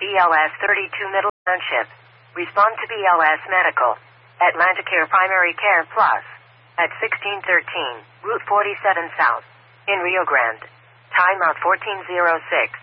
BLS 32 Middle Township. Respond to BLS Medical. Atlanticare Primary Care Plus. At 1613, Route 47 South. In Rio Grande. Timeout 1406.